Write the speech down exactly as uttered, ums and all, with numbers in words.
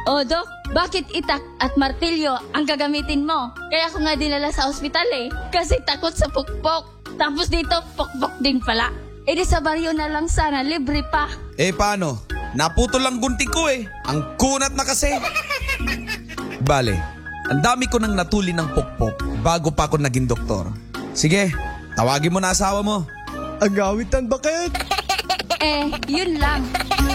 O, Dok, bakit itak at martilyo ang gagamitin mo? Kaya ako nga dinala sa ospital eh. Kasi takot sa pukpok. Tapos dito, pukpok din pala. E di sa baryo na lang sana, libre pa. Eh paano? Naputol lang gunting ko eh. Ang kunat na kasi. Bale, ang dami ko nang natuli ng pukpok bago pa ako naging doktor. Sige, tawagin mo na asawa mo. Agawitan bakit? Eh, yun lang.